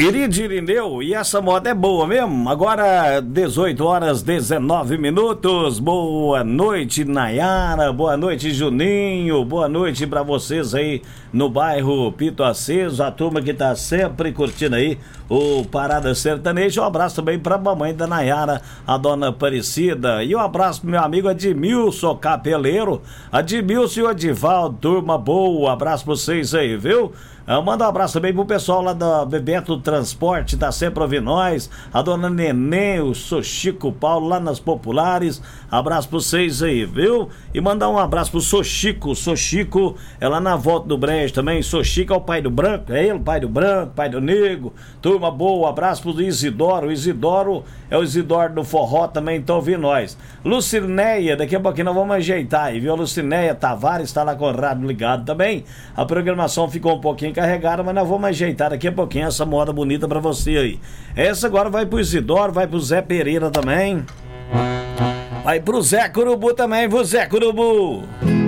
Irineu, e essa moda é boa mesmo? Agora 18 horas 19 minutos. Boa noite, Nayara. Boa noite, Juninho. Boa noite pra vocês aí no bairro Pito Aceso, a turma que tá sempre curtindo aí o Parada Sertaneja. Um abraço também pra mamãe da Nayara, a dona Aparecida. E um abraço pro meu amigo Admilson Capeleiro. Admilson e o Edivaldo, turma boa. Um abraço pra vocês aí, viu? Manda um abraço também pro pessoal lá da Bebeto Transporte, tá sempre ouvindo nós. A dona Nenê, o seu Chico Paulo lá nas Populares. Abraço pra vocês aí, viu? E mandar um abraço pro Sochico. Sochico é lá na Volta do Brejo também. Sochico é o pai do branco, é ele, pai do branco, pai do negro. Turma boa, abraço pro Isidoro. O Isidoro é o Isidoro do Forró também, tá ouvindo nós. Lucinéia, daqui a pouquinho nós vamos ajeitar aí, viu? Lucinéia Tavares tá lá com o rádio ligado também. A programação ficou um pouquinho carregada, mas nós vamos ajeitar daqui a pouquinho essa moda bonita pra você aí. Essa agora vai pro Isidoro, vai pro Zé Pereira também. Vai pro Zé Curubu também, pro Zé Curubu.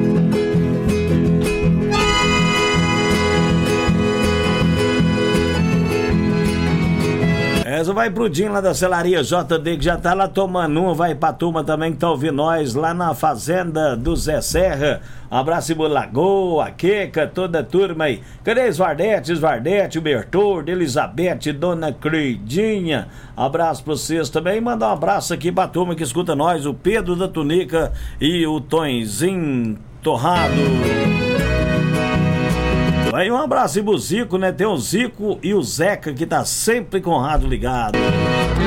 Essa vai pro Dinho lá da Celaria JD, que já tá lá tomando uma. Vai pra turma também que tá ouvindo nós lá na fazenda do Zé Serra. Um abraço pro Lagoa, a Queca, toda a turma aí. Cadê Esvardete, o Bertoldo, Elizabeth, Dona Creidinha? Abraço pra vocês também. Mandar um abraço aqui pra turma que escuta nós, o Pedro da Tunica e o Tonzinho Torrado. Aí um abraço pro Zico, né? Tem o Zico e o Zeca que tá sempre com o rádio ligado.